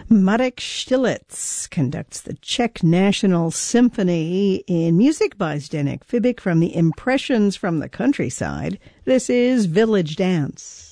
Marek Štilec conducts the Czech National Symphony in music by Zdeněk Fibik from the Impressions from the Countryside. This is Village Dance.